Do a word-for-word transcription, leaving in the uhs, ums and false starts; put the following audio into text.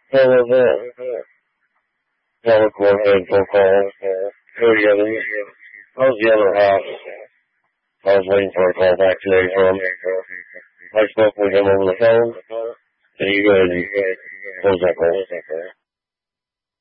So was that? Y'all recorded phone call. Who are the other? How's the other half? I was waiting for a call back today from him. I spoke with him over the phone. And you guys, what was that call?